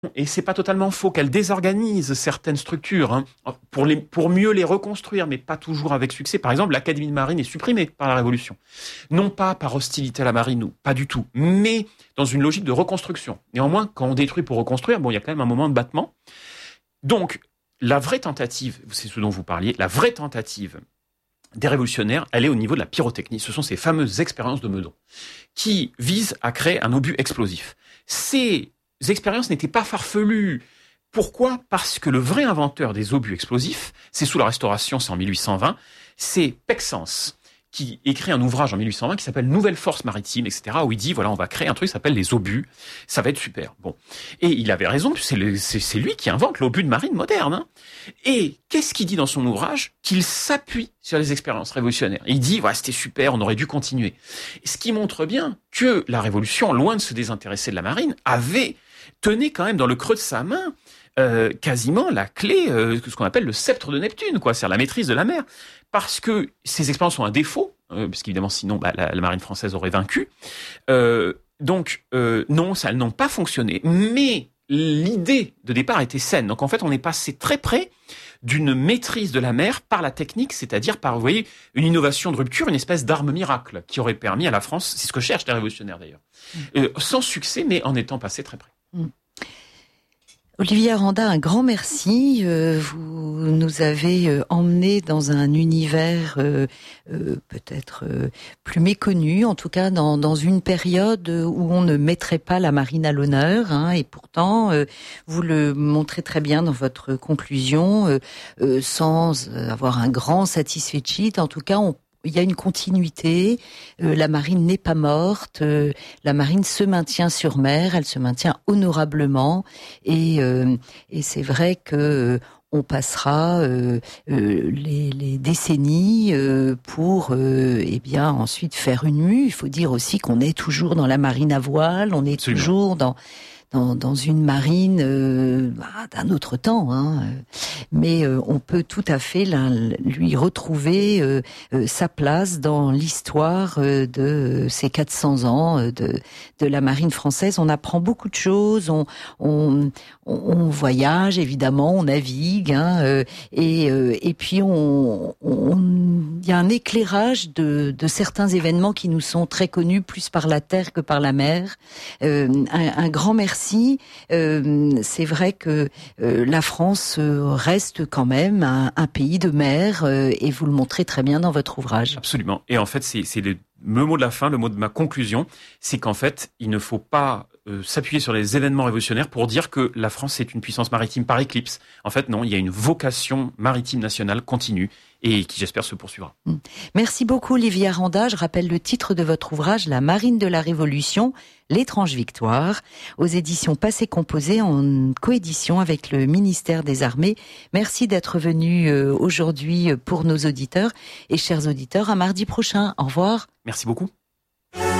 Et c'est pas totalement faux qu'elle désorganise certaines structures pour mieux les reconstruire, mais pas toujours avec succès. Par exemple, l'Académie de marine est supprimée par la Révolution. Non pas par hostilité à la marine, ou pas du tout, mais dans une logique de reconstruction. Néanmoins, quand on détruit pour reconstruire, il y a quand même un moment de battement. Donc, la vraie tentative, c'est ce dont vous parliez, la vraie tentative des révolutionnaires, elle est au niveau de la pyrotechnie. Ce sont ces fameuses expériences de Meudon qui visent à créer un obus explosif. Ces expériences n'étaient pas farfelues. Pourquoi ? Parce que le vrai inventeur des obus explosifs, c'est sous la Restauration, c'est en 1820, c'est Pexens, qui écrit un ouvrage en 1820 qui s'appelle Nouvelle force maritime, etc., où il dit, voilà, on va créer un truc qui s'appelle les obus, ça va être super. Bon. Et il avait raison, c'est lui qui invente l'obus de marine moderne. Et qu'est-ce qu'il dit dans son ouvrage ? Qu'il s'appuie sur les expériences révolutionnaires. Il dit, voilà, c'était super, on aurait dû continuer. Ce qui montre bien que la Révolution, loin de se désintéresser de la marine, tenait quand même dans le creux de sa main quasiment la clé, ce qu'on appelle le sceptre de Neptune, c'est-à-dire la maîtrise de la mer. Parce que ces expériences ont un défaut, puisqu'évidemment sinon la marine française aurait vaincu. Donc non, elles n'ont pas fonctionné. Mais l'idée de départ était saine. Donc en fait, on est passé très près d'une maîtrise de la mer par la technique, c'est-à-dire par, vous voyez, une innovation de rupture, une espèce d'arme miracle qui aurait permis à la France, c'est ce que cherchent les révolutionnaires d'ailleurs, sans succès, mais en étant passé très près. Olivier Aranda, un grand merci. Vous nous avez emmenés dans un univers peut-être plus méconnu, en tout cas dans une période où on ne mettrait pas la marine à l'honneur. Et pourtant, vous le montrez très bien dans votre conclusion, sans avoir un grand satisfecit. En tout cas, il y a une continuité, la marine n'est pas morte, la marine se maintient sur mer, elle se maintient honorablement et c'est vrai que on passera les décennies pour ensuite faire une mue. Il faut dire aussi qu'on est toujours dans la marine à voile, on est Absolument. Toujours dans une marine d'un autre temps, mais on peut tout à fait lui retrouver sa place dans l'histoire de ces 400 ans de la marine française. On apprend beaucoup de choses, on voyage évidemment, on navigue, et puis il y a un éclairage de certains événements qui nous sont très connus, plus par la terre que par la mer. Un grand merci. C'est vrai que la France reste quand même un pays de mer, et vous le montrez très bien dans votre ouvrage. Absolument. Et en fait, c'est le mot de la fin, le mot de ma conclusion, c'est qu'en fait, il ne faut pas s'appuyer sur les événements révolutionnaires pour dire que la France est une puissance maritime par éclipse. En fait, non, il y a une vocation maritime nationale continue et qui, j'espère, se poursuivra. Merci beaucoup, Olivier Aranda. Je rappelle le titre de votre ouvrage, La marine de la Révolution, l'étrange victoire, aux éditions Passé Composé, en coédition avec le ministère des Armées. Merci d'être venu aujourd'hui pour nos auditeurs. Et chers auditeurs, à mardi prochain. Au revoir. Merci beaucoup.